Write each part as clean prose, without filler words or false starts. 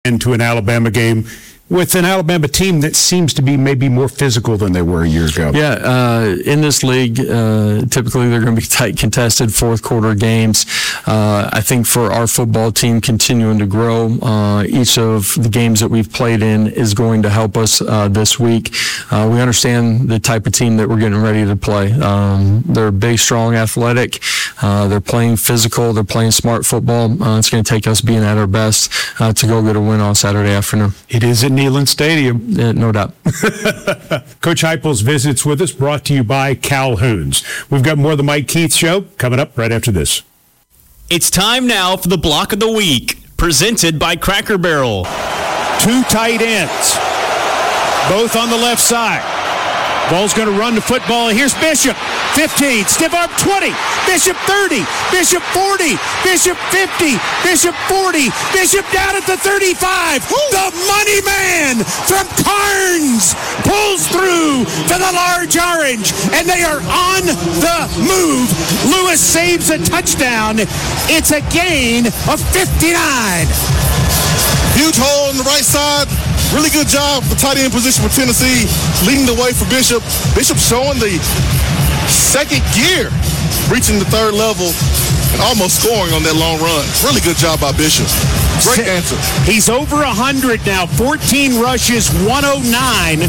into an Alabama game with an Alabama team that seems to be maybe more physical than they were a year ago. Yeah, in this league, typically they're going to be tight contested fourth quarter games. I think for our football team continuing to grow, each of the games that we've played in is going to help us this week. We understand the type of team that we're getting ready to play. They're big, strong, athletic. They're playing physical. They're playing smart football. It's going to take us being at our best to go get a win on Saturday afternoon. It is at Neyland Stadium. No doubt. Coach Heupel's visits with us, brought to you by Calhoun's. We've got more of the Mike Keith Show coming up right after this. It's time now for the Block of the Week, presented by Cracker Barrel. Two tight ends, both on the left side. Ball's going to run the football. Here's Bishop. 15, stiff arm 20, Bishop 30, Bishop 40, Bishop 50, Bishop 40, Bishop down at the 35. The money man from Carnes pulls through to the large orange, and they are on the move. Lewis saves a touchdown. It's a gain of 59. Huge hole on the right side. Really good job for tight end position for Tennessee, leading the way for Bishop. Bishop showing the second gear, reaching the third level, and almost scoring on that long run. Really good job by Bishop. Great answer. He's over 100 now, 14 rushes, 109.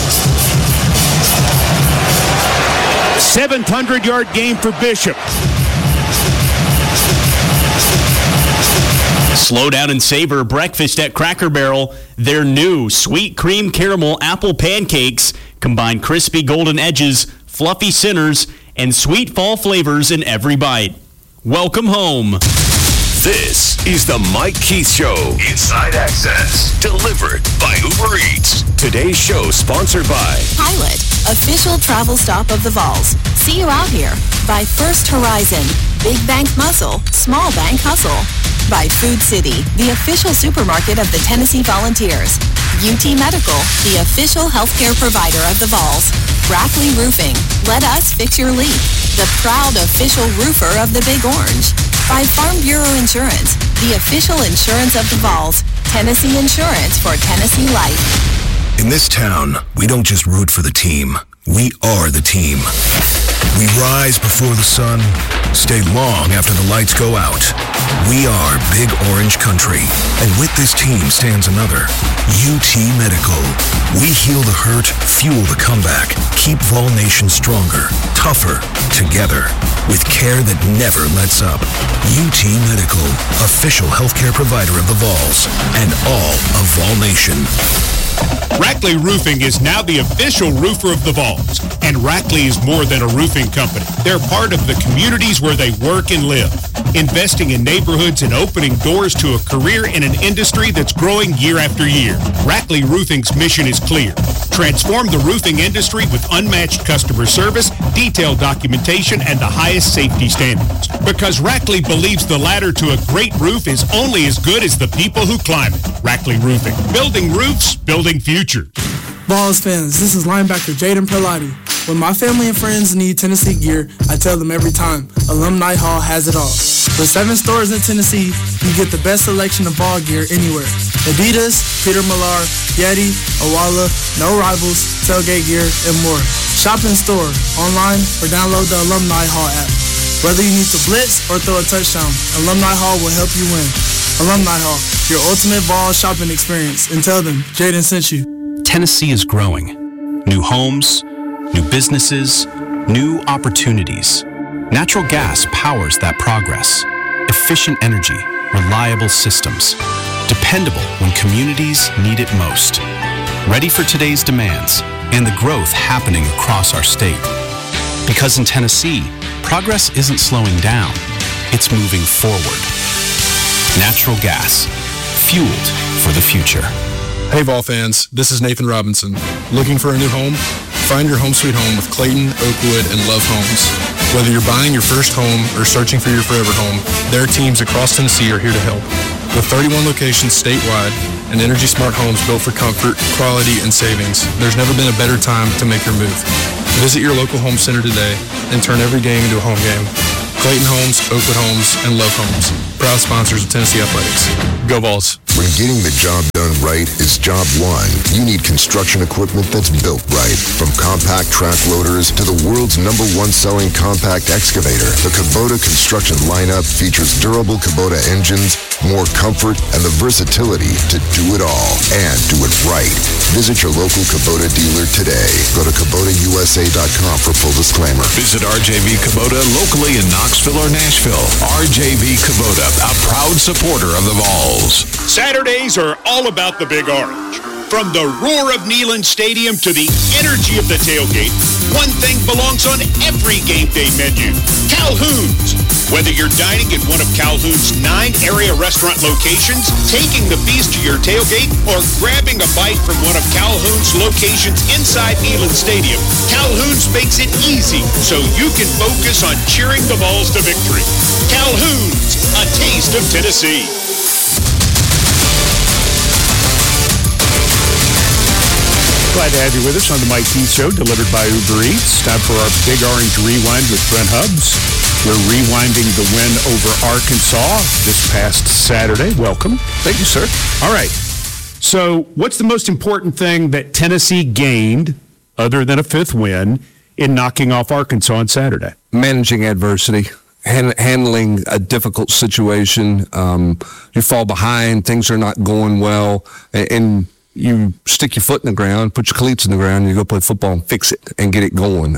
700-yard game for Bishop. Slow down and savor breakfast at Cracker Barrel. Their new sweet cream caramel apple pancakes combine crispy golden edges, fluffy centers, and sweet fall flavors in every bite. Welcome home. This is the Mike Keith Show. Inside Access. Delivered by Uber Eats. Today's show sponsored by Pilot, official travel stop of the Vols. See you out here. By First Horizon, big bank muscle, small bank hustle. By Food City, the official supermarket of the Tennessee Volunteers. UT Medical, the official healthcare provider of the Vols. Brackley Roofing, let us fix your leak. The proud official roofer of the Big Orange. By Farm Bureau Insurance, the official insurance of the Vols. Tennessee Insurance for Tennessee Life. In this town, we don't just root for the team. We are the team. We rise before the sun, stay long after the lights go out. We are Big Orange Country. And with this team stands another, UT Medical. We heal the hurt, fuel the comeback, keep Vol Nation stronger, tougher, together, with care that never lets up. UT Medical, official healthcare provider of the Vols, and all of Vol Nation. Rackley Roofing is now the official roofer of the Vols, and Rackley is more than a roofing company. They're part of the communities where they work and live, investing in neighborhoods and opening doors to a career in an industry that's growing year after year. Rackley Roofing's mission is clear. Transform the roofing industry with unmatched customer service, detailed documentation, and the highest safety standards. Because Rackley believes the ladder to a great roof is only as good as the people who climb it. Rackley Roofing. Building roofs, building future. Vols fans, this is linebacker Jaden Perlotti. When my family and friends need Tennessee gear, I tell them every time, Alumni Hall has it all. With 7 stores in Tennessee, you get the best selection of ball gear anywhere. Adidas, Peter Millar, Yeti, Owala, No Rivals, Tailgate Gear, and more. Shop in store, online, or download the Alumni Hall app. Whether you need to blitz or throw a touchdown, Alumni Hall will help you win. Alumni Hall, your ultimate Vols shopping experience. And tell them Jaden sent you. Tennessee is growing. New homes, new businesses, new opportunities. Natural gas powers that progress. Efficient energy, reliable systems. Dependable when communities need it most. Ready for today's demands and the growth happening across our state. Because in Tennessee, progress isn't slowing down, it's moving forward. Natural gas, fueled for the future. Hey Vol fans, this is Nathan Robinson. Looking for a new home? Find your home sweet home with Clayton, Oakwood, and Love Homes. Whether you're buying your first home or searching for your forever home, their teams across Tennessee are here to help. With 31 locations statewide and Energy Smart homes built for comfort, quality, and savings, there's never been a better time to make your move. Visit your local home center today and turn every game into a home game. Clayton Homes, Oakwood Homes, and Love Homes, proud sponsors of Tennessee Athletics. Go Vols. When getting the job done right is job one, you need construction equipment that's built right. From compact track loaders to the world's #1 selling compact excavator, the Kubota construction lineup features durable Kubota engines, more comfort, and the versatility to do it all and do it right. Visit your local Kubota dealer today. Go to KubotaUSA.com for full disclaimer. Visit RJV Kubota locally in Knoxville or Nashville. RJV Kubota, a proud supporter of the Vols. Saturdays are all about the Big Orange. From the roar of Neyland Stadium to the energy of the tailgate, one thing belongs on every game day menu: Calhoun's. Whether you're dining at one of Calhoun's 9 area restaurant locations, taking the feast to your tailgate, or grabbing a bite from one of Calhoun's locations inside Neyland Stadium, Calhoun's makes it easy so you can focus on cheering the Vols to victory. Calhoun's, a taste of Tennessee. Glad to have you with us on the Mike Keith Show, delivered by Uber Eats. Time for our Big Orange Rewind with Brent Hubbs. We're rewinding the win over Arkansas this past Saturday. Welcome. Thank you, sir. All right. So what's the most important thing that Tennessee gained, other than a 5th win, in knocking off Arkansas on Saturday? Managing adversity. Handling a difficult situation. You fall behind, things are not going well, and you stick your foot in the ground, put your cleats in the ground, and you go play football and fix it and get it going.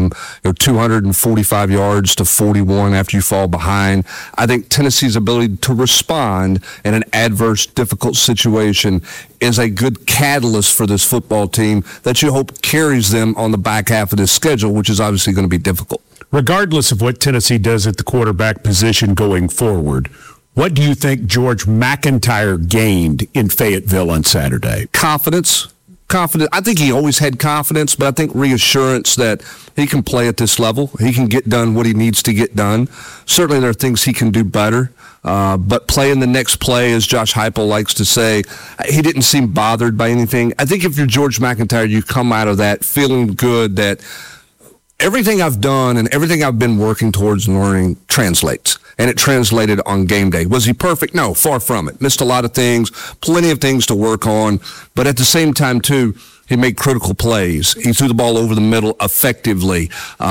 245 yards to 41 after you fall behind. I think Tennessee's ability to respond in an adverse, difficult situation is a good catalyst for this football team that you hope carries them on the back half of this schedule, which is obviously going to be difficult. Regardless of what Tennessee does at the quarterback position going forward, what do you think George McIntyre gained in Fayetteville on Saturday? Confidence. I think he always had confidence, but I think reassurance that he can play at this level. He can get done what he needs to get done. Certainly there are things he can do better, but playing the next play, as Josh Heupel likes to say, he didn't seem bothered by anything. I think if you're George McIntyre, you come out of that feeling good that everything I've done and everything I've been working towards and learning translates. And it translated on game day. Was he perfect? No, far from it. Missed a lot of things, plenty of things to work on. But at the same time, too, he made critical plays. He threw the ball over the middle effectively.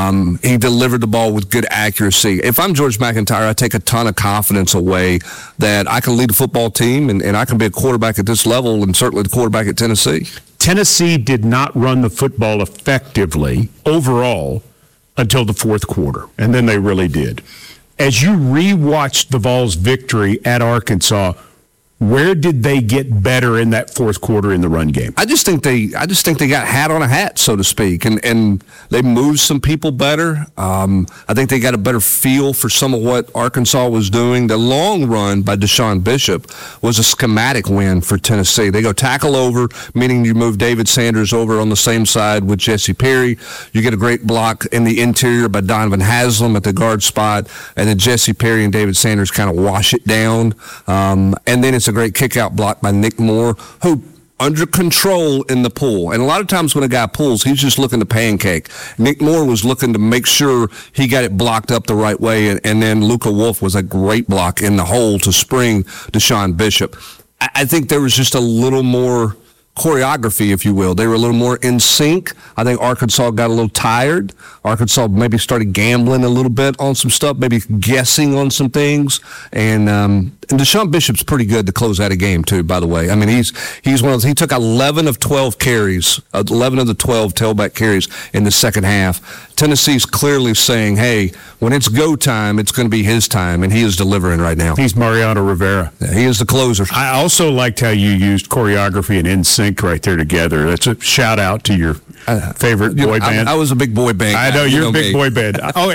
He delivered the ball with good accuracy. If I'm George McIntyre, I take a ton of confidence away that I can lead a football team and I can be a quarterback at this level and certainly the quarterback at Tennessee. Tennessee did not run the football effectively overall until the 4th quarter, and then they really did. As you rewatched the Vols' victory at Arkansas, where did they get better in that 4th quarter in the run game? I just think they got hat on a hat, so to speak, and they moved some people better. I think they got a better feel for some of what Arkansas was doing. The long run by Deshaun Bishop was a schematic win for Tennessee. They go tackle over, meaning you move David Sanders over on the same side with Jesse Perry. You get a great block in the interior by Donovan Haslam at the guard spot, and then Jesse Perry and David Sanders kind of wash it down. And then it's a great kick-out block by Nick Moore, who under control in the pull. And a lot of times when a guy pulls, he's just looking to pancake. Nick Moore was looking to make sure he got it blocked up the right way, and then Luka Wolf was a great block in the hole to spring Deshaun Bishop. I think there was just a little more choreography, if you will. They were a little more in sync. I think Arkansas got a little tired. Arkansas maybe started gambling a little bit on some stuff, maybe guessing on some things. And Deshaun Bishop's pretty good to close out a game, too, by the way. I mean, he's one of those. He took 11 of 12 carries, 11 of the 12 tailback carries in the second half. Tennessee's clearly saying, hey, when it's go time, it's going to be his time, and he is delivering right now. He's Mariano Rivera. Yeah, he is the closer. I also liked how you used choreography and in sync right there together. That's a shout out to your favorite boy band. I was a a big boy band. I know you're a big boy band. Oh,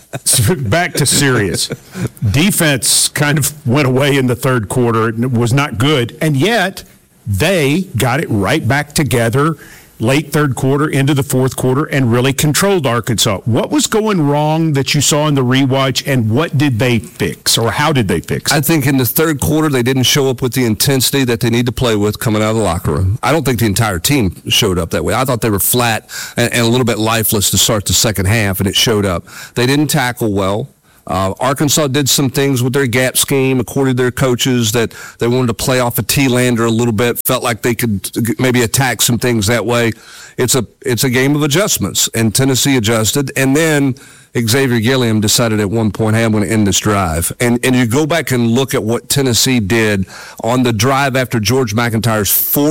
back to serious. Defense kind of went away in the third quarter. It was not good, and yet they got it right back together late third quarter into the fourth quarter and really controlled Arkansas. What was going wrong that you saw in the rewatch, and what did they fix, or how did they fix it? I think in the third quarter they didn't show up with the intensity that they need to play with coming out of the locker room. I don't think the entire team showed up that way. I thought they were flat and a little bit lifeless to start the second half, and it showed up. They didn't tackle well. Arkansas did some things with their gap scheme, according to their coaches, that they wanted to play off of T-Lander a little bit, felt like they could maybe attack some things that way. It's a game of adjustments, and Tennessee adjusted, and then Xavier Gilliam decided at one point, hey, I'm going to end this drive. And you go back and look at what Tennessee did on the drive after George McIntyre's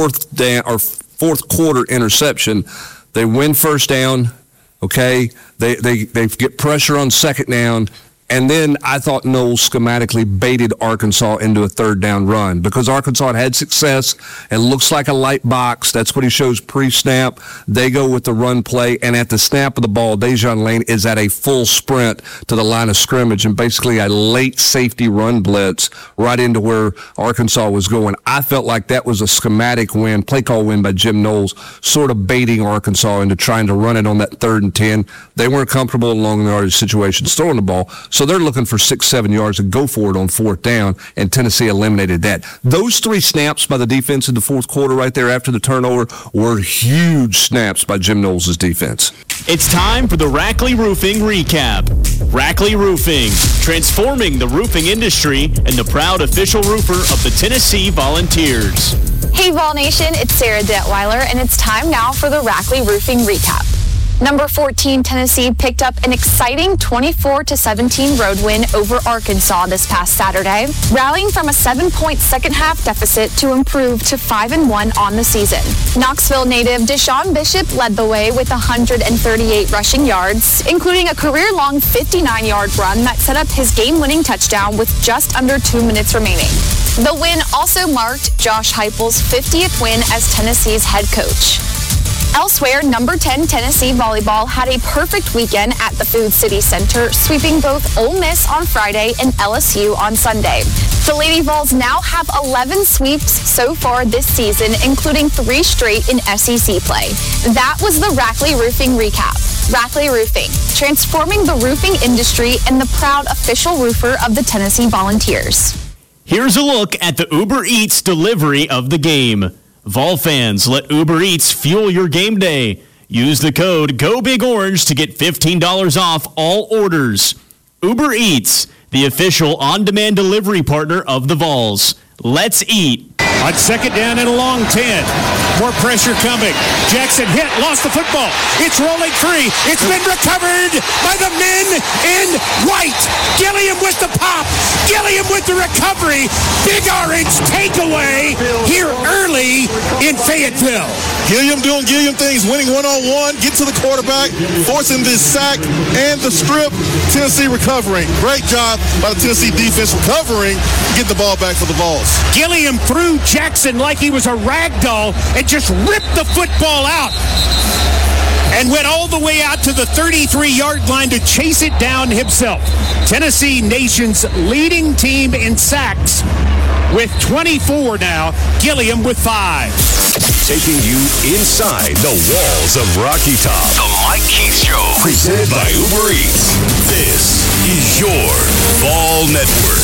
fourth quarter interception. They win first down, okay? They get pressure on second down. And then I thought Knowles schematically baited Arkansas into a third down run because Arkansas had success. It looks like a light box. That's what he shows pre-snap. They go with the run play, and at the snap of the ball, Dejon Lane is at a full sprint to the line of scrimmage and basically a late safety run blitz right into where Arkansas was going. I felt like that was a schematic win, play call win by Jim Knowles, sort of baiting Arkansas into trying to run it on that 3rd and 10. They weren't comfortable in long yardage situations throwing the ball. So they're looking for 6-7 yards to go for it on 4th down, and Tennessee eliminated that. Those 3 snaps by the defense in the 4th quarter right there after the turnover were huge snaps by Jim Knowles' defense. It's time for the Rackley Roofing Recap. Rackley Roofing, transforming the roofing industry and the proud official roofer of the Tennessee Volunteers. Hey, Vol Nation, it's Sarah Detweiler, and it's time now for the Rackley Roofing Recap. Number 14, Tennessee picked up an exciting 24-17 road win over Arkansas this past Saturday, rallying from a 7-point second-half deficit to improve to 5-1 on the season. Knoxville native Deshaun Bishop led the way with 138 rushing yards, including a career-long 59-yard run that set up his game-winning touchdown with just under 2 minutes remaining. The win also marked Josh Heupel's 50th win as Tennessee's head coach. Elsewhere, number 10 Tennessee volleyball had a perfect weekend at the Food City Center, sweeping both Ole Miss on Friday and LSU on Sunday. The Lady Vols now have 11 sweeps so far this season, including 3 straight in SEC play. That was the Rackley Roofing Recap. Rackley Roofing, transforming the roofing industry and the proud official roofer of the Tennessee Volunteers. Here's a look at the Uber Eats delivery of the game. Vol fans, let Uber Eats fuel your game day. Use the code GOBIGORANGE to get $15 off all orders. Uber Eats, the official on-demand delivery partner of the Vols. Let's eat. On 2nd down and a long 10. More pressure coming. Jackson hit, lost the football. It's rolling free. It's been recovered by the men in white. Gilliam with the pop. Gilliam with the recovery. Big Orange takeaway here early in Fayetteville. Gilliam doing Gilliam things, winning one-on-one, get to the quarterback, forcing this sack and the strip. Tennessee recovering. Great job by the Tennessee defense recovering, get the ball back for the Vols. Gilliam threw Jackson like he was a rag doll and just ripped the football out and went all the way out to the 33-yard line to chase it down himself. Tennessee, nation's leading team in sacks with 24 now. Gilliam with 5. Taking you inside the walls of Rocky Top. The Mike Keith Show. Presented by Uber Eats. This is your Vol Network.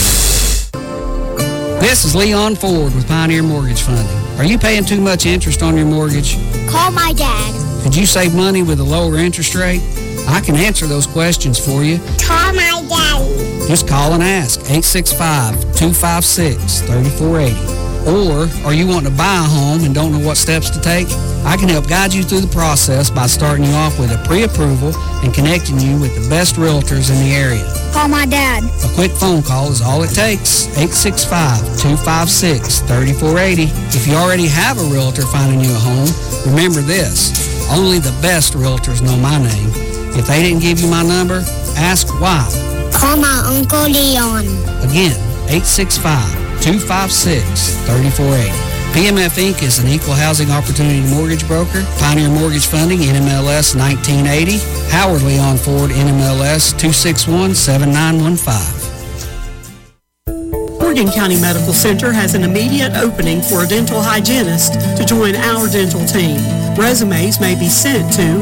This is Leon Ford with Pioneer Mortgage Funding. Are you paying too much interest on your mortgage? Call my dad. Could you save money with a lower interest rate? I can answer those questions for you. Call my daddy. Just call and ask, 865-256-3480. Or are you wanting to buy a home and don't know what steps to take? I can help guide you through the process by starting you off with a pre-approval and connecting you with the best realtors in the area. Call my dad. A quick phone call is all it takes, 865-256-3480. If you already have a realtor finding you a home, remember this, only the best realtors know my name. If they didn't give you my number, ask why. Call my Uncle Leon. Again, 865-256-3480. PMF Inc. is an equal housing opportunity mortgage broker. Pioneer Mortgage Funding, NMLS 1980. Howard Leon Ford, NMLS 261-7915. Morgan County Medical Center has an immediate opening for a dental hygienist to join our dental team. Resumes may be sent to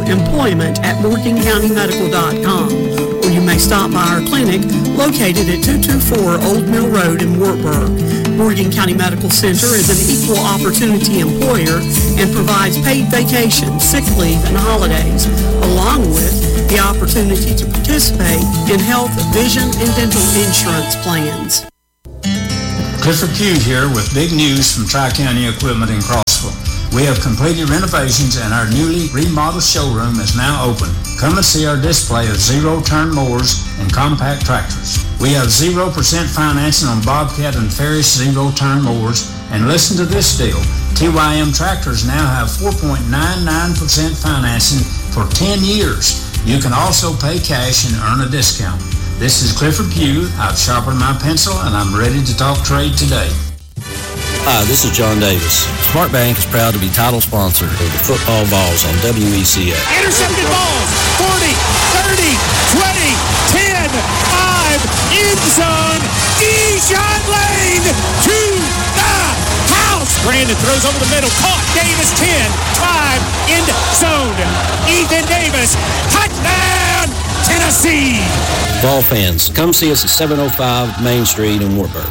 employment@morgancounty.com, or you may stop by our clinic located at 224 Old Mill Road in Wartburg. Morgan County Medical Center is an equal opportunity employer and provides paid vacation, sick leave, and holidays, along with the opportunity to participate in health, vision, and dental insurance plans. Clifford Pugh here with big news from Tri-County Equipment in Crossville. We have completed renovations and our newly remodeled showroom is now open. Come and see our display of zero-turn mowers and compact tractors. We have 0% financing on Bobcat and Ferris zero-turn mowers. And listen to this deal. TYM tractors now have 4.99% financing for 10 years. You can also pay cash and earn a discount. This is Clifford Pugh. I've sharpened my pencil and I'm ready to talk trade today. Hi, this is John Davis. Smart Bank is proud to be title sponsor of the football balls on WECA. Intercepted balls, 40, 30, 20, 10, 5, end zone, Dijon Lane to the house. Brandon throws over the middle, caught, Davis 10, 5, end zone, Ethan Davis, touchdown, Tennessee. Ball fans, come see us at 705 Main Street in Wartburg.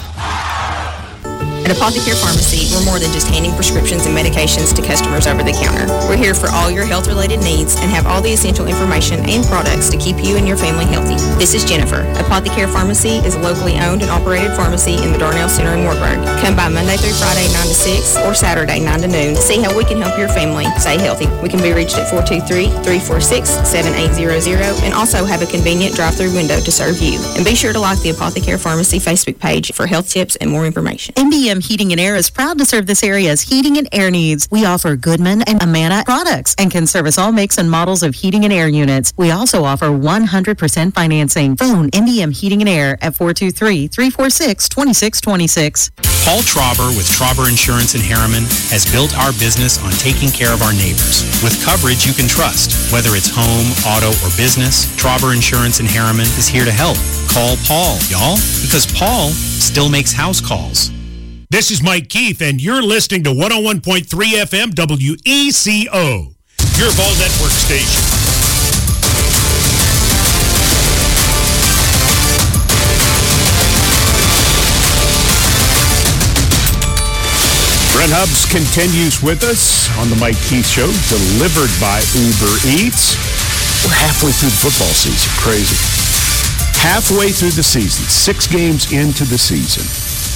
At Apothecary Pharmacy, we're more than just handing prescriptions and medications to customers over the counter. We're here for all your health-related needs and have all the essential information and products to keep you and your family healthy. This is Jennifer. Apothecary Pharmacy is a locally owned and operated pharmacy in the Darnell Center in Wartburg. Come by Monday through Friday 9 to 6 or Saturday 9 to noon to see how we can help your family stay healthy. We can be reached at 423-346-7800 and also have a convenient drive-through window to serve you. And be sure to like the Apothecary Pharmacy Facebook page for health tips and more information. MBM Heating and Air is proud to serve this area's heating and air needs. We offer Goodman and Amana products and can service all makes and models of heating and air units. We also offer 100% financing. Phone MBM Heating and Air at 423-346-2626. Paul Trauber with Trauber Insurance in Harriman has built our business on taking care of our neighbors with coverage you can trust. Whether it's home, auto, or business, Trauber Insurance in Harriman is here to help. Call Paul, y'all, because Paul still makes house calls. This is Mike Keith, and you're listening to 101.3 FM WECO, your Vol Network station. Brent Hubbs continues with us on the Mike Keith Show, delivered by Uber Eats. We're halfway through the football season. Crazy. Halfway through the season. 6 games into the season.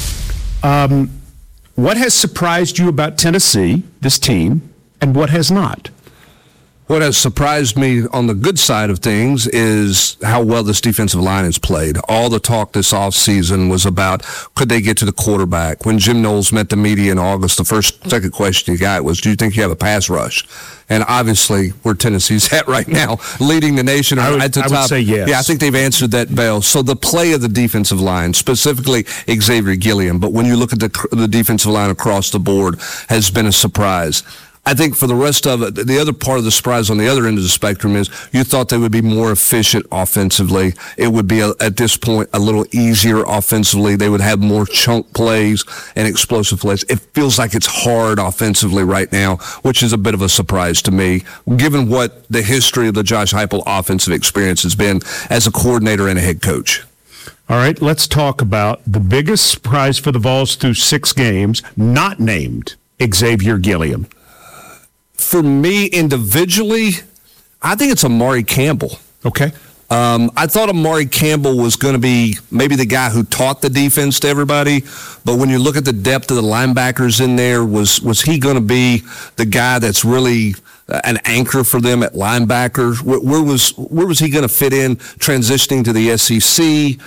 What has surprised you about Tennessee, this team, and what has not? What has surprised me on the good side of things is how well this defensive line has played. All the talk this offseason was about could they get to the quarterback. When Jim Knowles met the media in August, the second question he got was, do you think you have a pass rush? And obviously, where Tennessee's at right now, leading the nation at the top. I would say yes. Yeah, I think they've answered that bell. So the play of the defensive line, specifically Xavier Gilliam, but when you look at the defensive line across the board, has been a surprise. I think for the rest of it, the other part of the surprise on the other end of the spectrum is you thought they would be more efficient offensively. It would be, at this point, a little easier offensively. They would have more chunk plays and explosive plays. It feels like it's hard offensively right now, which is a bit of a surprise to me, given what the history of the Josh Heupel offensive experience has been as a coordinator and a head coach. All right, let's talk about the biggest surprise for the Vols through 6 games, not named Xavier Gilliam. For me, individually, I think it's Amari Campbell. Okay. I thought Amari Campbell was going to be maybe the guy who taught the defense to everybody, but when you look at the depth of the linebackers in there, was he going to be the guy that's really an anchor for them at linebacker? Where was he going to fit in transitioning to the SEC?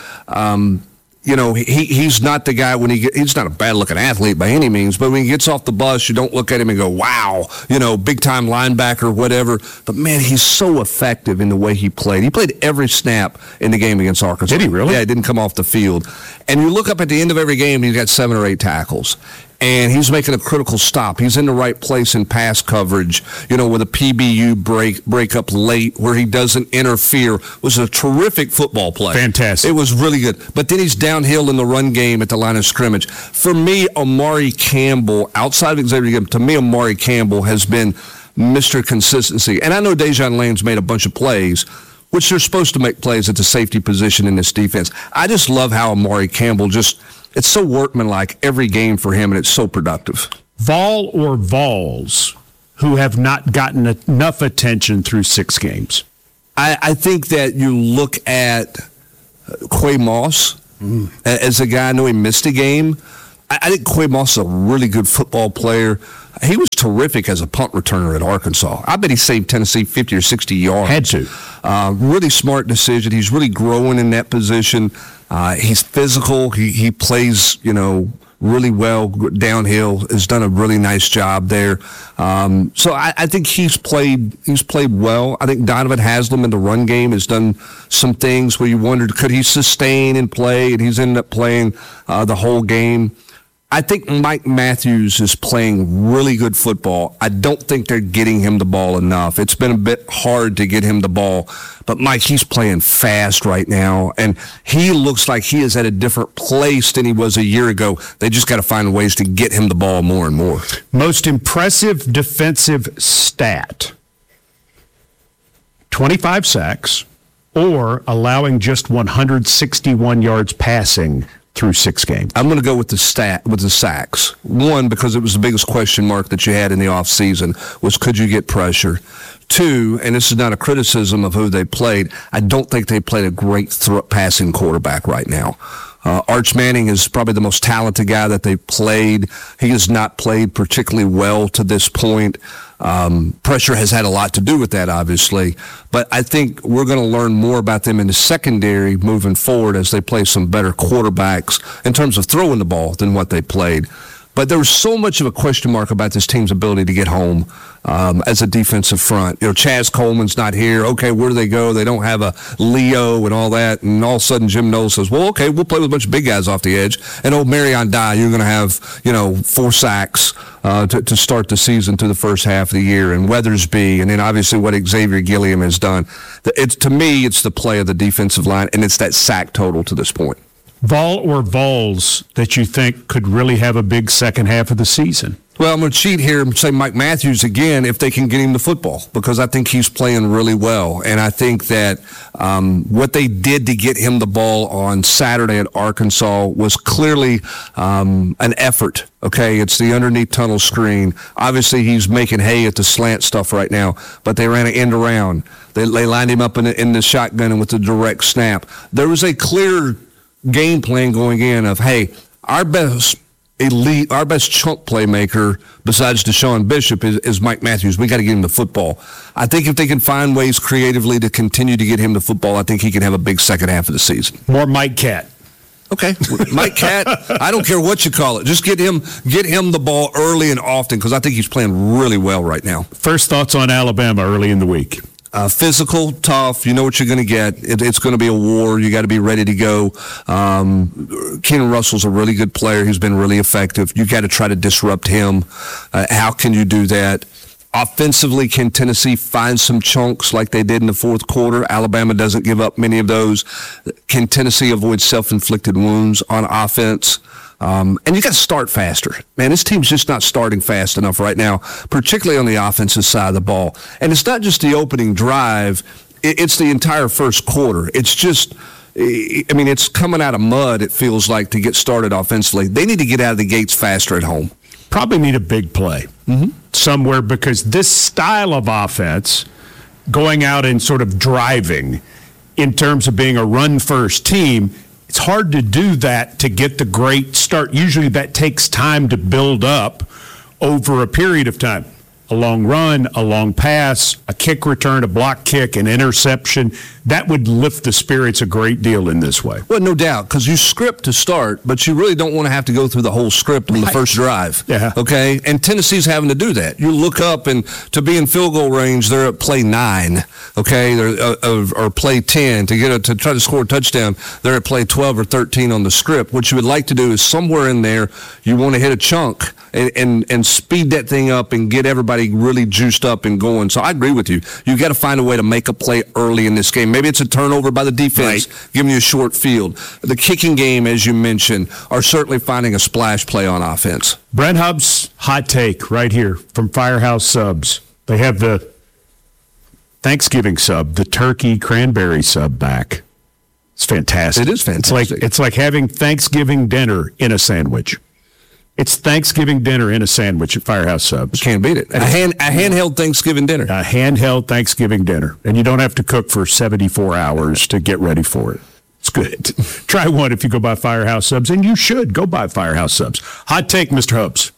He's not the guy he's not a bad-looking athlete by any means, but when he gets off the bus, you don't look at him and go, wow, big-time linebacker, whatever. But, man, he's so effective in the way he played. He played every snap in the game against Arkansas. Did he really? Yeah, he didn't come off the field. And you look up at the end of every game, he's got 7 or 8 tackles. And he's making a critical stop. He's in the right place in pass coverage, with a PBU break up late where he doesn't interfere. It was a terrific football play. Fantastic. It was really good. But then he's downhill in the run game at the line of scrimmage. For me, Amari Campbell, outside of Xavier Gilliam, to me, Amari Campbell has been Mr. Consistency. And I know Dijon Lane's made a bunch of plays, which they're supposed to make plays at the safety position in this defense. I just love how Amari Campbell it's so workmanlike every game for him, and it's so productive. Vol or Vols who have not gotten enough attention through 6 games? I think that you look at Quay Moss as a guy. I know he missed a game. I think Quay Moss is a really good football player. He was terrific as a punt returner at Arkansas. I bet he saved Tennessee 50 or 60 yards. Had to. Really smart decision. He's really growing in that position. He's physical. He plays, really well downhill. Has done a really nice job there. So I think he's played well. I think Donovan Haslam in the run game has done some things where you wondered, could he sustain and play? And he's ended up playing the whole game. I think Mike Matthews is playing really good football. I don't think they're getting him the ball enough. It's been a bit hard to get him the ball. But, Mike, he's playing fast right now, and he looks like he is at a different place than he was a year ago. They just got to find ways to get him the ball more and more. Most impressive defensive stat, 25 sacks or allowing just 161 yards passing through 6 games. I'm going to go with the sacks. One, because it was the biggest question mark that you had in the offseason, was could you get pressure? 2, and this is not a criticism of who they played, I don't think they played a great passing quarterback right now. Arch Manning is probably the most talented guy that they've played. He has not played particularly well to this point. Pressure has had a lot to do with that, obviously. But I think we're going to learn more about them in the secondary moving forward as they play some better quarterbacks in terms of throwing the ball than what they played. But there was so much of a question mark about this team's ability to get home as a defensive front. Chaz Coleman's not here. Okay, where do they go? They don't have a Leo and all that. And all of a sudden, Jim Knowles says, well, okay, we'll play with a bunch of big guys off the edge. And Marion Dye, you're going to have, 4 sacks to start the season through the first half of the year. And Weathersby, and then obviously what Xavier Gilliam has done. To me, it's the play of the defensive line, and it's that sack total to this point. Vol or Vols that you think could really have a big second half of the season? Well, I'm going to cheat here and say Mike Matthews again if they can get him the football, because I think he's playing really well. And I think that what they did to get him the ball on Saturday at Arkansas was clearly an effort. Okay, it's the underneath tunnel screen. Obviously, he's making hay at the slant stuff right now, but they ran an end around. They lined him up in the shotgun and with the direct snap. There was a clear game plan going in of, hey, our best chunk playmaker besides Deshaun Bishop is Mike Matthews. We got to get him the football. I think if they can find ways creatively to continue to get him the football, I think he can have a big second half of the season. More Mike Cat. Okay, Mike Cat, I don't care what you call it. Just get him the ball early and often, because I think he's playing really well right now. First thoughts on Alabama early in the week? Physical, tough. You know what you're going to get. It's going to be a war. You got to be ready to go. Kenan Russell's a really good player. He's been really effective. You got to try to disrupt him. How can you do that? Offensively, can Tennessee find some chunks like they did in the fourth quarter? Alabama doesn't give up many of those. Can Tennessee avoid self-inflicted wounds on offense? And you got to start faster. Man, this team's just not starting fast enough right now, particularly on the offensive side of the ball. And it's not just the opening drive. It's the entire first quarter. It's just, it's coming out of mud, it feels like, to get started offensively. They need to get out of the gates faster at home. Probably need a big play somewhere, because this style of offense, going out and sort of driving in terms of being a run-first team, it's hard to do that to get the great start. Usually that takes time to build up over a period of time. A long run, a long pass, a kick return, a block kick, an interception. That would lift the spirits a great deal in this way. Well, no doubt, because you script to start, but you really don't want to have to go through the whole script on the first drive. Yeah. Okay? And Tennessee's having to do that. You look up, and to be in field goal range, they're at play 9, okay, or play 10. To try to score a touchdown, they're at play 12 or 13 on the script. What you would like to do is somewhere in there, you want to hit a chunk and speed that thing up and get everybody really juiced up and going. So I agree with you. You got to find a way to make a play early in this game. Maybe it's a turnover by the defense, giving you a short field. The kicking game, as you mentioned, are certainly finding a splash play on offense. Brent Hubb's hot take right here from Firehouse Subs. They have the Thanksgiving sub, the turkey cranberry sub back. It's fantastic. It is fantastic. It's like having Thanksgiving dinner in a sandwich. It's Thanksgiving dinner in a sandwich at Firehouse Subs. Can't beat it. A handheld Thanksgiving dinner. A handheld Thanksgiving dinner. And you don't have to cook for 74 hours to get ready for it. It's good. Try one if you go by Firehouse Subs, and you should go by Firehouse Subs. Hot take, Mr. Hubs.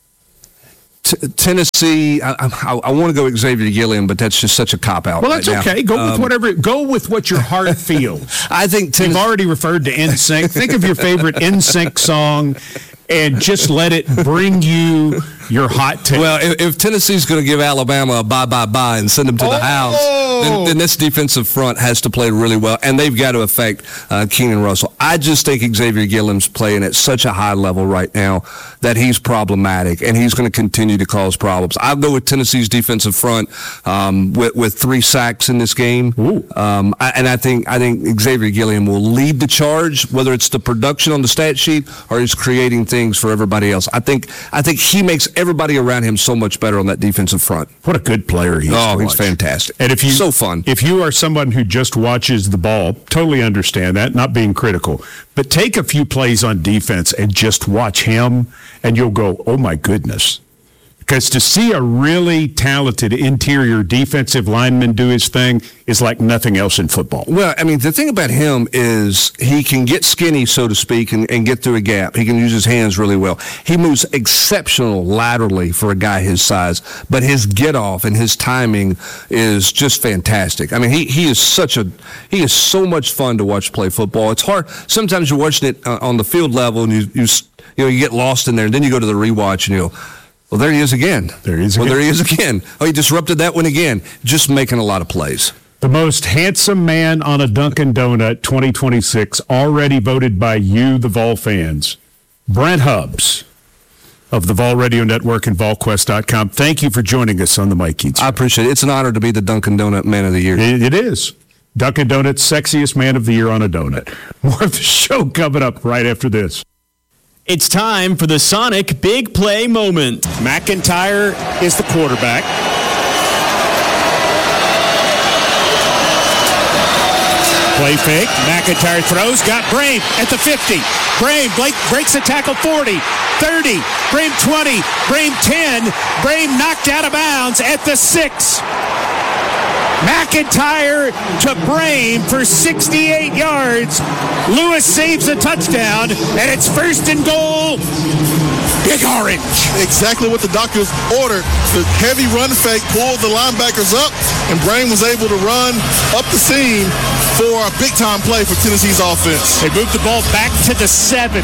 Tennessee, I want to go Xavier Gilliam, but that's just such a cop-out. Well, that's right okay. Now. Go with what your heart feels. I think you've already referred to NSYNC. Think of your favorite NSYNC song and just let it bring you your hot take. Well, if Tennessee's going to give Alabama a bye and send them to the house, then this defensive front has to play really well, and they've got to affect Keenan Russell. I just think Xavier Gilliam's playing at such a high level right now that he's problematic, and he's going to continue to cause problems. I'll go with Tennessee's defensive front with 3 sacks in this game. I think Xavier Gilliam will lead the charge, whether it's the production on the stat sheet or he's creating things for everybody else. I think he makes everybody around him so much better on that defensive front. What a good player he is. Oh, he's fantastic. And so fun. If you are someone who just watches the ball, totally understand that, not being critical, but take a few plays on defense and just watch him, and you'll go, oh my goodness. Because to see a really talented interior defensive lineman do his thing is like nothing else in football. Well, I mean, the thing about him is he can get skinny, so to speak, and get through a gap. He can use his hands really well. He moves exceptional laterally for a guy his size, but his get-off and his timing is just fantastic. I mean, he is so much fun to watch play football. It's hard. Sometimes you're watching it on the field level, and you get lost in there, and then you go to the rewatch, and you go, well, there he is again. There he is again. Oh, he disrupted that one again. Just making a lot of plays. The most handsome man on a Dunkin' Donut 2026, already voted by you, the Vol fans. Brent Hubbs of the Vol Radio Network and VolQuest.com. Thank you for joining us on the Mike Keats. I appreciate it. It's an honor to be the Dunkin' Donut Man of the Year. It is. Dunkin' Donut's sexiest man of the year on a donut. More of the show coming up right after this. It's time for the Sonic Big Play Moment. McIntyre is the quarterback. Play fake. McIntyre throws. Got Brame at the 50. Brame breaks the tackle 40, 30. Brame 20. Brame 10. Brame knocked out of bounds at the 6. McIntyre to Brame for 68 yards. Lewis saves a touchdown, and it's 1st and goal. Big Orange. Exactly what the doctors ordered. The heavy run fake pulled the linebackers up, and Brame was able to run up the seam for a big-time play for Tennessee's offense. They moved the ball back to the 7.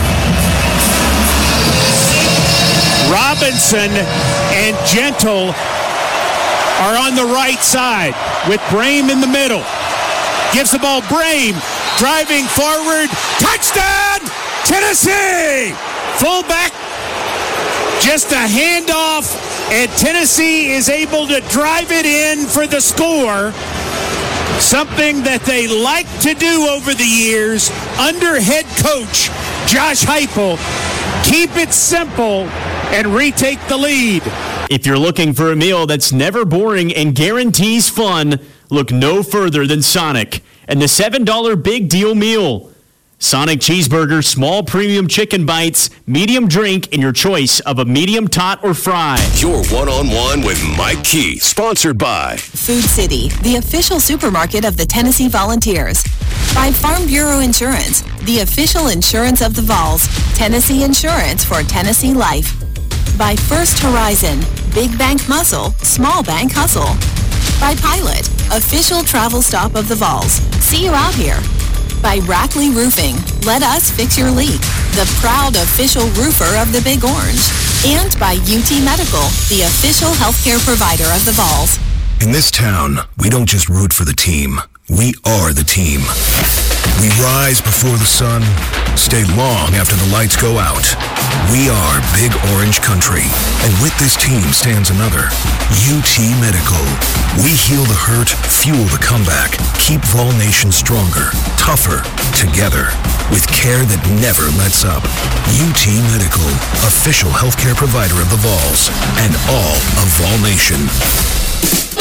Robinson and Gentle are on the right side with Brame in the middle. Gives the ball Brame, driving forward. Touchdown, Tennessee! Fullback, just a handoff, and Tennessee is able to drive it in for the score. Something that they like to do over the years under head coach Josh Heupel. Keep it simple and retake the lead. If you're looking for a meal that's never boring and guarantees fun, look no further than Sonic and the $7 Big Deal Meal. Sonic Cheeseburger, small premium chicken bites, medium drink, and your choice of a medium tot or fry. Your one-on-one with Mike Keith, sponsored by Food City, the official supermarket of the Tennessee Volunteers. By Farm Bureau Insurance, the official insurance of the Vols. Tennessee Insurance for Tennessee Life. By First Horizon, big bank muscle, small bank hustle. By Pilot, official travel stop of the Vols. See you out here. By Rackley Roofing, let us fix your leak. The proud official roofer of the Big Orange. And by UT Medical, the official healthcare provider of the Vols. In this town, we don't just root for the team. We are the team. We rise before the sun, stay long after the lights go out. We are Big Orange Country. And with this team stands another, UT Medical. We heal the hurt, fuel the comeback, keep Vol Nation stronger, tougher, together, with care that never lets up. UT Medical, official healthcare provider of the Vols and all of Vol Nation.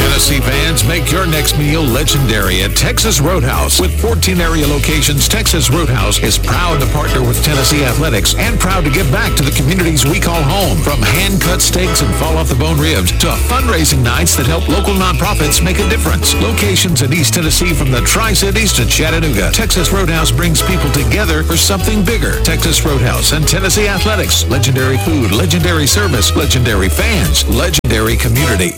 Tennessee fans, make your next meal legendary at Texas Roadhouse. With 14 area locations, Texas Roadhouse is proud to partner with Tennessee Athletics and proud to give back to the communities we call home. From hand-cut steaks and fall-off-the-bone ribs to fundraising nights that help local nonprofits make a difference. Locations in East Tennessee from the Tri-Cities to Chattanooga. Texas Roadhouse brings people together for something bigger. Texas Roadhouse and Tennessee Athletics. Legendary food, legendary service, legendary fans, legendary community.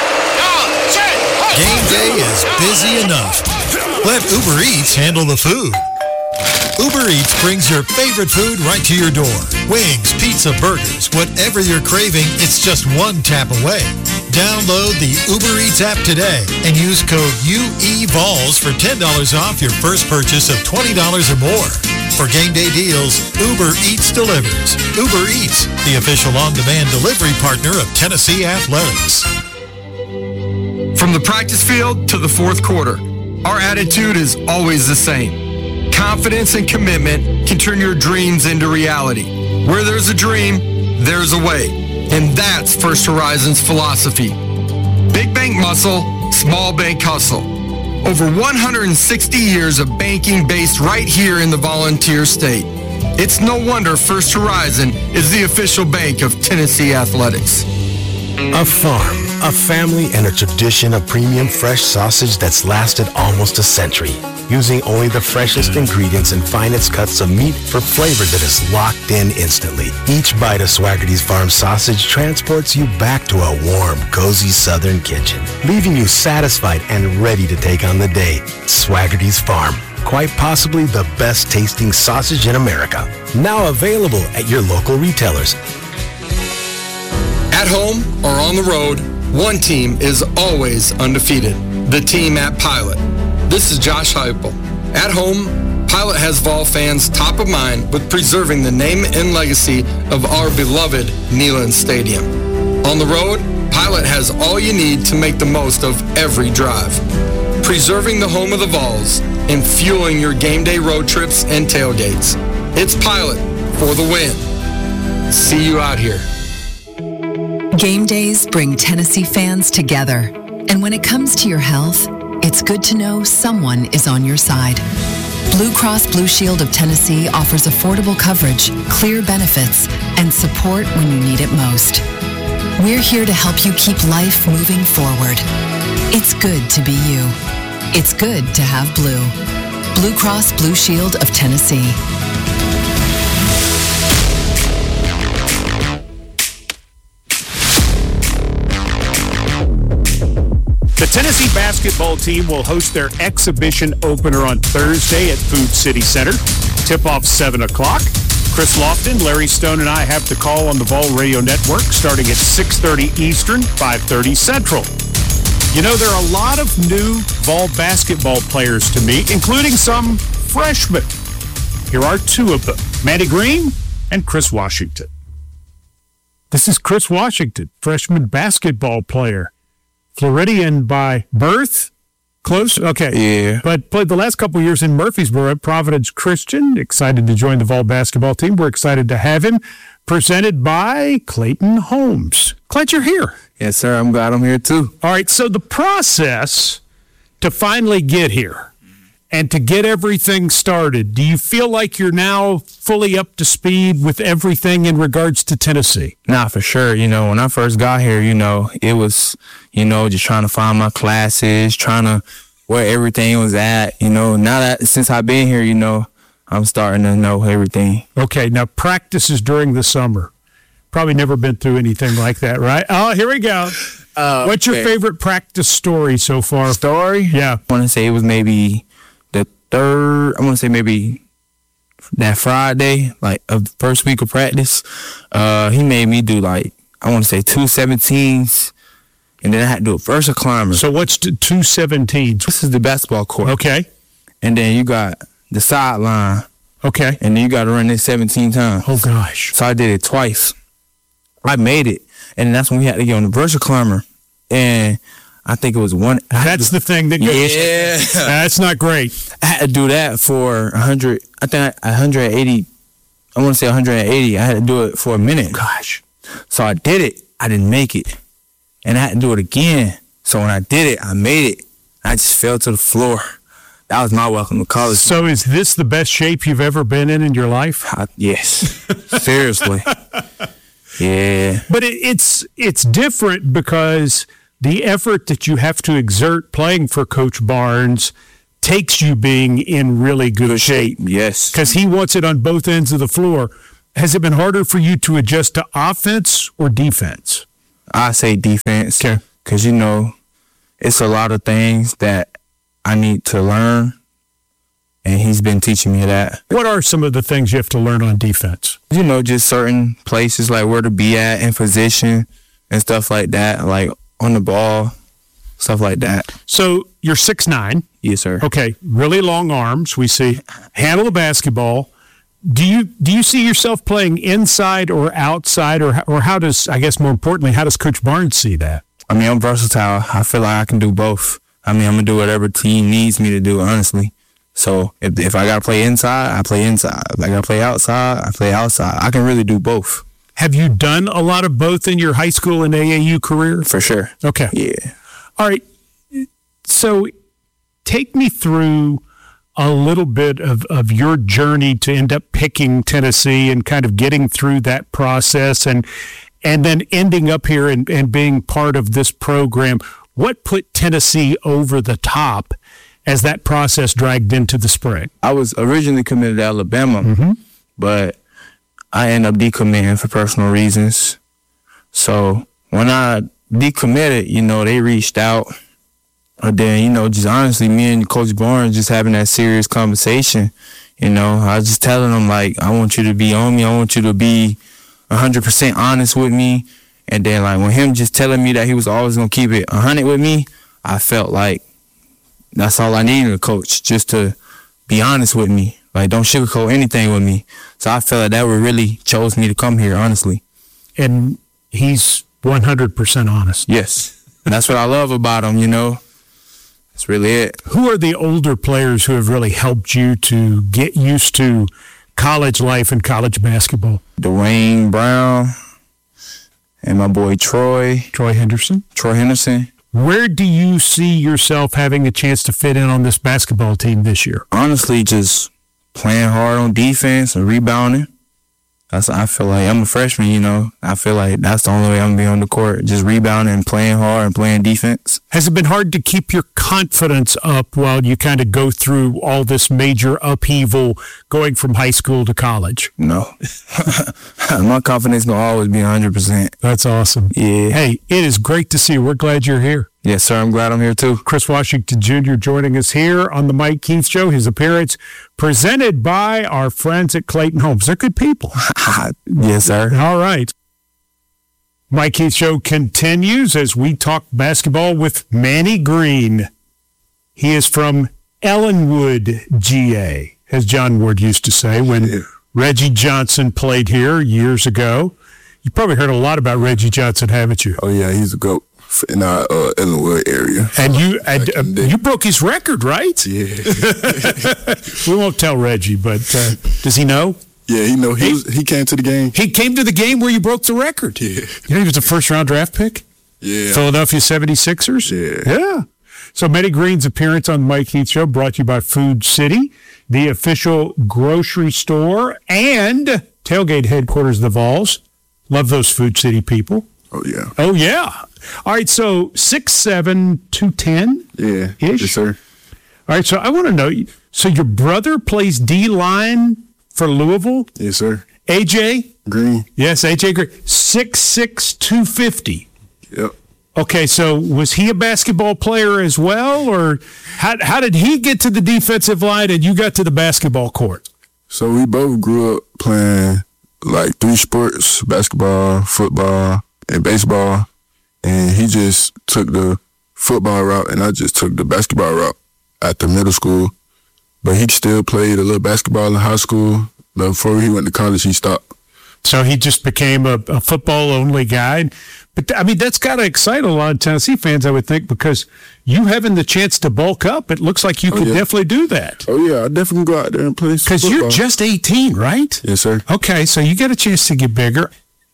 Game day is busy enough. Let Uber Eats handle the food. Uber Eats brings your favorite food right to your door. Wings, pizza, burgers, whatever you're craving, it's just one tap away. Download the Uber Eats app today and use code UEVOLS for $10 off your first purchase of $20 or more. For game day deals, Uber Eats delivers. Uber Eats, the official on-demand delivery partner of Tennessee Athletics. From the practice field to the fourth quarter, our attitude is always the same. Confidence and commitment can turn your dreams into reality. Where there's a dream, there's a way. And that's First Horizon's philosophy. Big bank muscle, small bank hustle. Over 160 years of banking based right here in the Volunteer State. It's no wonder First Horizon is the official bank of Tennessee Athletics. A farm, a family, and a tradition of premium fresh sausage that's lasted almost a century. Using only the freshest ingredients and finest cuts of meat for flavor that is locked in instantly. Each bite of Swaggerty's Farm sausage transports you back to a warm, cozy southern kitchen, leaving you satisfied and ready to take on the day. Swaggerty's Farm, quite possibly the best tasting sausage in America. Now available at your local retailers. At home or on the road, one team is always undefeated. The team at Pilot. This is Josh Heupel. At home, Pilot has Vol fans top of mind with preserving the name and legacy of our beloved Neyland Stadium. On the road, Pilot has all you need to make the most of every drive. Preserving the home of the Vols and fueling your game day road trips and tailgates. It's Pilot for the win. See you out here. Game days bring Tennessee fans together. And when it comes to your health, it's good to know someone is on your side. Blue Cross Blue Shield of Tennessee offers affordable coverage, clear benefits, and support when you need it most. We're here to help you keep life moving forward. It's good to be you. It's good to have blue. Blue Cross Blue Shield of Tennessee. The Tennessee basketball team will host their exhibition opener on Thursday at Food City Center. Tip-off 7 o'clock. Chris Lofton, Larry Stone, and I have the call on the Vol Radio Network starting at 6:30 Eastern, 5:30 Central. You know, there are a lot of new Vol basketball players to meet, including some freshmen. Here are two of them, Manny Green and Chris Washington. This is Chris Washington, freshman basketball player. Floridian by birth? Close? Okay. Yeah. But played the last couple of years in Murfreesboro at Providence Christian. Excited to join the Vol basketball team. We're excited to have him. Presented by Clayton Homes. Glad you're here. Yes, sir. I'm glad I'm here, too. All right. So the process to finally get here and to get everything started, do you feel like you're now fully up to speed with everything in regards to Tennessee? Nah, for sure. You know, when I first got here, it was, just trying to find my classes, trying to where everything was at. Now that since I've been here, I'm starting to know everything. Okay, now practices during the summer. Probably never been through anything like that, right? Oh, here we go. What's your favorite practice story so far? Story? Yeah. I want to say it was maybe maybe that Friday, like of the first week of practice. He made me do 2 17s, and then I had to do a vertical climber. So what's 2 17s? This is the basketball court. Okay. And then you got the sideline. Okay. And then you got to run it 17 times. Oh, gosh. So I did it twice. I made it, and that's when we had to get on the vertical climber. And I think it was one. That's the thing that goes. Yeah. That's not great. I had to do that for 100. I think 180. I want to say 180. I had to do it for a minute. Gosh. So I did it. I didn't make it. And I had to do it again. So when I did it, I made it. I just fell to the floor. That was my welcome to college. So is this the best shape you've ever been in your life? Yes. Seriously. Yeah. But it's different because the effort that you have to exert playing for Coach Barnes takes you being in really good shape. Yes. Because he wants it on both ends of the floor. Has it been harder for you to adjust to offense or defense? I say defense. Okay. Because, it's a lot of things that I need to learn, and he's been teaching me that. What are some of the things you have to learn on defense? Just certain places, like where to be at in position and stuff like that, like on the ball, stuff like that. So you're 6'9". Yes, sir. Okay, really long arms. We see handle the basketball. Do you see yourself playing inside or outside, or how does, I guess more importantly, how does Coach Barnes see that? I'm versatile. I feel like I can do both. I'm going to do whatever team needs me to do, honestly. So if I got to play inside, I play inside. If I got to play outside, I play outside. I can really do both. Have you done a lot of both in your high school and AAU career? For sure. Okay. Yeah. All right. So take me through a little bit of your journey to end up picking Tennessee and kind of getting through that process and then ending up here and being part of this program. What put Tennessee over the top as that process dragged into the spring? I was originally committed to Alabama, but I ended up decommitting for personal reasons. So when I decommitted, they reached out. But then, just honestly, me and Coach Barnes just having that serious conversation. I was just telling him, like, I want you to be on me. I want you to be 100% honest with me. And then, like, when him just telling me that he was always going to keep it 100 with me, I felt like that's all I needed a coach, just to be honest with me. Like, don't sugarcoat anything with me. So I felt like that would really chose me to come here, honestly. And he's 100% honest. Yes. And that's what I love about him, That's really it. Who are the older players who have really helped you to get used to college life and college basketball? Dwayne Brown. And my boy Troy Henderson. Where do you see yourself having a chance to fit in on this basketball team this year? Honestly, just playing hard on defense and rebounding. I feel like I'm a freshman, I feel like that's the only way I'm going to be on the court, just rebounding and playing hard and playing defense. Has it been hard to keep your confidence up while you kind of go through all this major upheaval going from high school to college? No. My confidence will always be 100%. That's awesome. Yeah. Hey, it is great to see you. We're glad you're here. Yes, sir. I'm glad I'm here, too. Chris Washington Jr. joining us here on the Mike Keith Show. His appearance presented by our friends at Clayton Homes. They're good people. Yes, sir. All right. Mike Keith Show continues as we talk basketball with Manny Green. He is from Ellenwood, GA, as John Ward used to say when Reggie Johnson played here years ago. You probably heard a lot about Reggie Johnson, haven't you? Oh, yeah. He's a GOAT in our Ellenwood area. And you broke his record, right? Yeah. We won't tell Reggie, but does he know? Yeah, he know. He came to the game. He came to the game where you broke the record. Yeah. He was a first-round draft pick? Yeah. Philadelphia 76ers? Yeah. So Manny Green's appearance on the Mike Heath Show brought to you by Food City, the official grocery store and tailgate headquarters of the Vols. Love those Food City people. Oh, yeah. Oh, yeah. All right, so 6'7", 210? Yeah. Ish? Yes, sir. All right, so I want to know, so your brother plays D-line for Louisville? Yes, sir. AJ? Green. Yes, AJ Green. 6'6", 250. Yep. Okay, so was he a basketball player as well, or how did he get to the defensive line and you got to the basketball court? So we both grew up playing like 3 sports, basketball, football, and baseball. And he just took the football route, and I just took the basketball route after middle school. But he still played a little basketball in high school. But before he went to college, he stopped. So he just became a football-only guy. But, I mean, that's got to excite a lot of Tennessee fans, I would think, because you having the chance to bulk up, it looks like you could definitely do that. Oh, yeah, I definitely go out there and play some football. Because you're just 18, right? Yes, sir. Okay, so you get a chance to get bigger.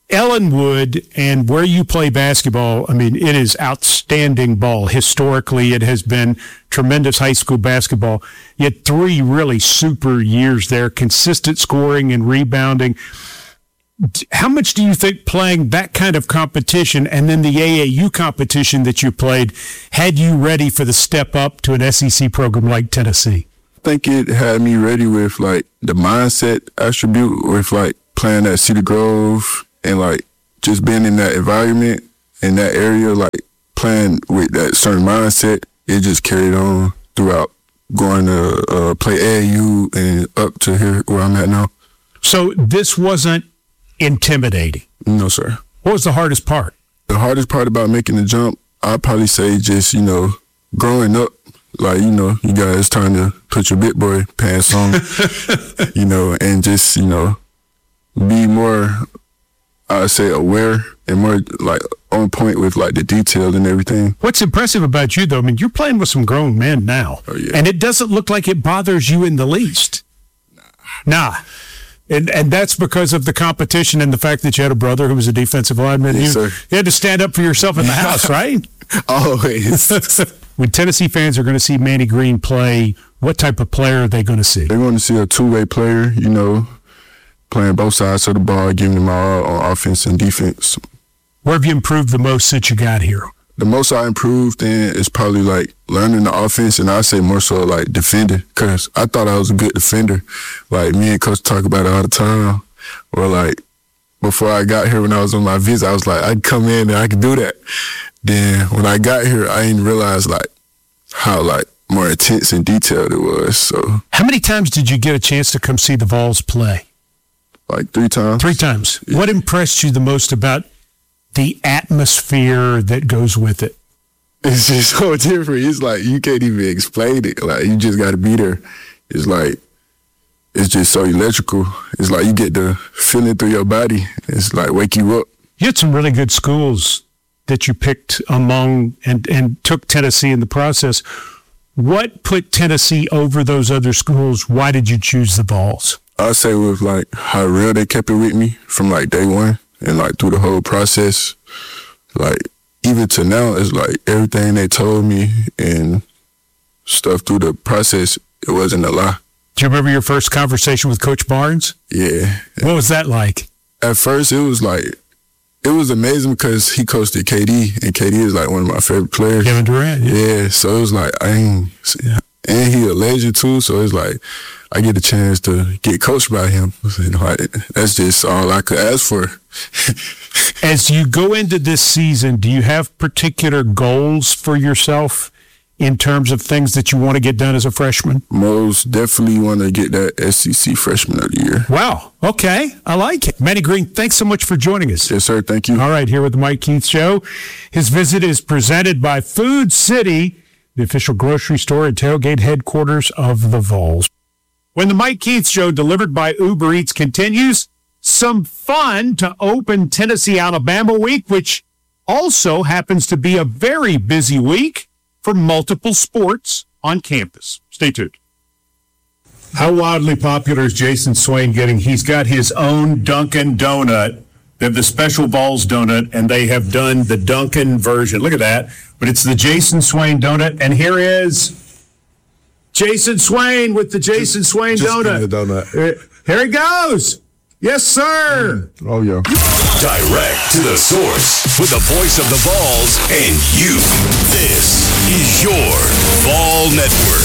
Ellenwood and where you play basketball, I mean, it is outstanding ball. Historically, it has been tremendous high school basketball. You had 3 really super years there, consistent scoring and rebounding. How much do you think playing that kind of competition and then the AAU competition that you played had you ready for the step up to an SEC program like Tennessee? I think it had me ready with, like, the mindset attribute with, like, playing at Cedar Grove and, like, just being in that environment, in that area, like, playing with that certain mindset. It just carried on throughout going to play AAU and up to here where I'm at now. So this wasn't intimidating? No, sir. What was the hardest part? The hardest part about making the jump, I'd probably say just, growing up. Like, you guys trying to put your big boy pants on, and just, be more, I'd say, aware and more, like, on point with, like, the detail and everything. What's impressive about you, though, I mean, you're playing with some grown men now. Oh, yeah. And it doesn't look like it bothers you in the least. Nah. And that's because of the competition and the fact that you had a brother who was a defensive lineman. Yes, sir. You had to stand up for yourself in the house, right? Always. When Tennessee fans are going to see Manny Green play, what type of player are they going to see? They're going to see a two-way player, playing both sides of the ball, giving them all on offense and defense. Where have you improved the most since you got here? The most I improved in is probably, like, learning the offense, and I say more so, like, defending, because I thought I was a good defender. Like, me and Coach talk about it all the time. Or, like, before I got here when I was on my visit, I was like, I could come in and I could do that. Then when I got here, I didn't realize, like, how, like, more intense and detailed it was. So, how many times did you get a chance to come see the Vols play? Like 3 times. 3 times. Yeah. What impressed you the most about the atmosphere that goes with it? It's just so different. It's like you can't even explain it. Like, you just got to be there. It's like, it's just so electrical. It's like you get the feeling through your body. It's like wake you up. You had some really good schools that you picked among and took Tennessee in the process. What put Tennessee over those other schools? Why did you choose the Vols? I'd say with, like, how real they kept it with me from, like, day one and, like, through the whole process. Like, even to now, it's like everything they told me and stuff through the process, it wasn't a lie. Do you remember your first conversation with Coach Barnes? Yeah. What was that like? At first, it was amazing because he coached at KD, and KD is, like, one of my favorite players. Kevin Durant. Yeah, so it was like, and he a legend too, so it's like, I get a chance to get coached by him. That's just all I could ask for. As you go into this season, do you have particular goals for yourself in terms of things that you want to get done as a freshman? Most definitely want to get that SEC Freshman of the Year. Wow. Okay. I like it. Manny Green, thanks so much for joining us. Yes, sir. Thank you. All right. Here with the Mike Keith Show. His visit is presented by Food City, the official grocery store and tailgate headquarters of the Vols. When the Mike Keith Show, delivered by Uber Eats, continues, some fun to open Tennessee-Alabama week, which also happens to be a very busy week for multiple sports on campus. Stay tuned. How wildly popular is Jason Swain getting? He's got his own Dunkin' Donut. They have the special Vols donut, and they have done the Dunkin' version. Look at that. But it's the Jason Swain donut, and here is Jason Swain with the Jason Swain donut. The donut. Here he goes. Yes, sir. Oh, yeah. Direct to the source with the voice of the Vols and you. This is your Vol Network.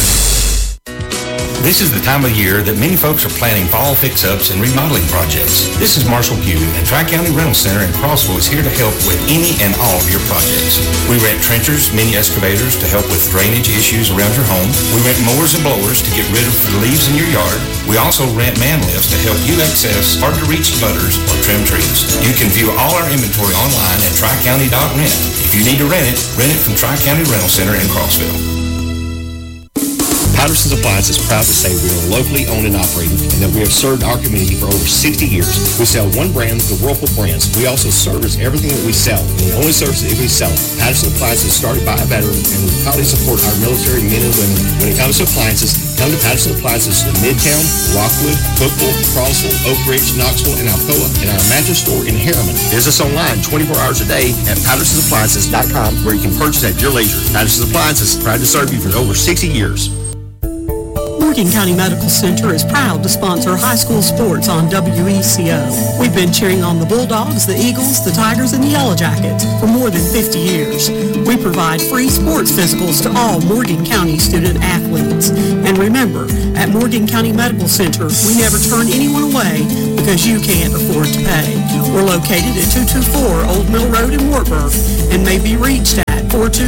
This is the time of year that many folks are planning fall fix-ups and remodeling projects. This is Marshall Pugh, and Tri-County Rental Center in Crossville is here to help with any and all of your projects. We rent trenchers, mini excavators to help with drainage issues around your home. We rent mowers and blowers to get rid of the leaves in your yard. We also rent man lifts to help you access hard-to-reach butters or trim trees. You can view all our inventory online at tricounty.rent. If you need to rent it from Tri-County Rental Center in Crossville. Patterson's Appliance is proud to say we are locally owned and operated and that we have served our community for over 60 years. We sell one brand, the Whirlpool brands. We also service everything that we sell. And we only service it if we sell it. Patterson's Appliance is started by a veteran and we proudly support our military men and women. When it comes to appliances, come to Patterson's Appliances in Midtown, Rockwood, Cookville, Crossville, Oak Ridge, Knoxville, and Alcoa, and our mattress store in Harriman. Visit us online 24 hours a day at Patterson'sAppliances.com where you can purchase at your leisure. Patterson's Appliances, proud to serve you for over 60 years. Morgan County Medical Center is proud to sponsor high school sports on WECO. We've been cheering on the Bulldogs, the Eagles, the Tigers, and the Yellow Jackets for more than 50 years. We provide free sports physicals to all Morgan County student athletes. And remember, at Morgan County Medical Center, we never turn anyone away because you can't afford to pay. We're located at 224 Old Mill Road in Wartburg and may be reached at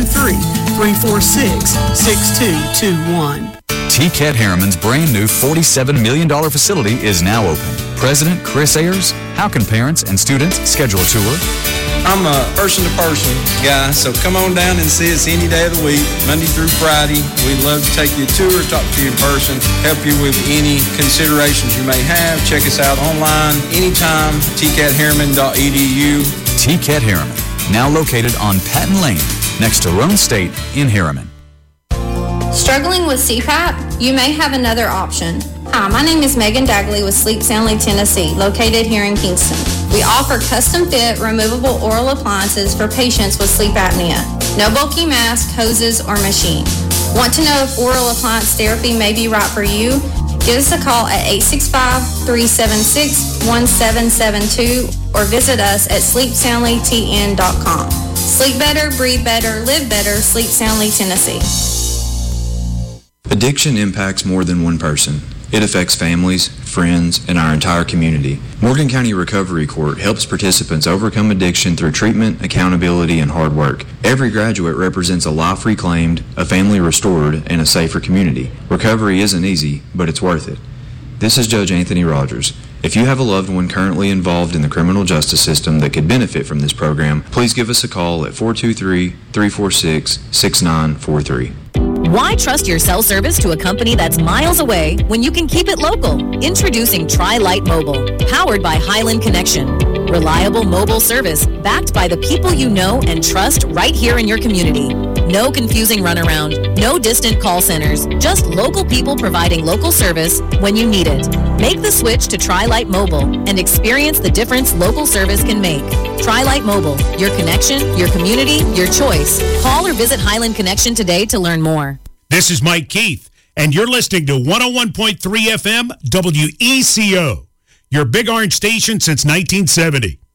423-346-6221. TCAT Harriman's brand new $47 million facility is now open. President Chris Ayers, how can parents and students schedule a tour? I'm a person-to-person guy, so come on down and see us any day of the week, Monday through Friday. We'd love to take you a tour, talk to you in person, help you with any considerations you may have. Check us out online anytime, tcatharriman.edu. TCAT Harriman, now located on Patton Lane, next to Roan State in Harriman. Struggling with CPAP? You may have another option. Hi, my name is Megan Dagley with Sleep Soundly Tennessee, located here in Kingston. We offer custom-fit, removable oral appliances for patients with sleep apnea. No bulky mask, hoses, or machine. Want to know if oral appliance therapy may be right for you? Give us a call at 865-376-1772 or visit us at sleepsoundlytn.com. Sleep better, breathe better, live better, Sleep Soundly Tennessee. Addiction impacts more than one person. It affects families, friends, and our entire community. Morgan County Recovery Court helps participants overcome addiction through treatment, accountability, and hard work. Every graduate represents a life reclaimed, a family restored, and a safer community. Recovery isn't easy, but it's worth it. This is Judge Anthony Rogers. If you have a loved one currently involved in the criminal justice system that could benefit from this program, please give us a call at 423-346-6943. Why trust your cell service to a company that's miles away when you can keep it local? Introducing Tri-Lite Mobile, powered by Highland Connection. Reliable mobile service backed by the people you know and trust right here in your community. No confusing runaround, no distant call centers, just local people providing local service when you need it. Make the switch to Tri-Lite Mobile and experience the difference local service can make. Tri-Lite Mobile, your connection, your community, your choice. Call or visit Highland Connection today to learn more. This is Mike Keith, and you're listening to 101.3 FM WECO, your Big Orange station since 1970.